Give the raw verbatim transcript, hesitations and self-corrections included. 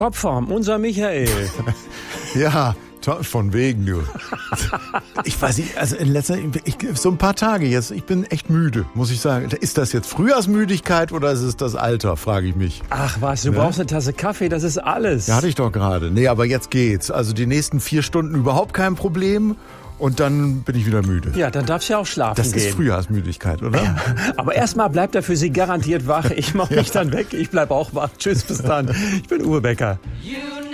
Topform, unser Michael. Ja, to- von wegen, du. Ich weiß nicht, also in letzter ich, so ein paar Tage jetzt, ich bin echt müde, muss ich sagen. Ist das jetzt Frühjahrsmüdigkeit oder ist es das Alter, frage ich mich. Ach was, du Ne? brauchst eine Tasse Kaffee, das ist alles. Ja, hatte ich doch gerade. Nee, aber jetzt geht's. Also die nächsten vier Stunden überhaupt kein Problem und dann bin ich wieder müde. Ja, dann darfst du ja auch schlafen Das gehen. ist Frühjahrsmüdigkeit, oder? Ja. Aber erstmal bleibt er für Sie garantiert wach. Ich mach mich dann weg, ich bleib auch wach. Tschüss, bis dann. Ich bin Uwe Becker. You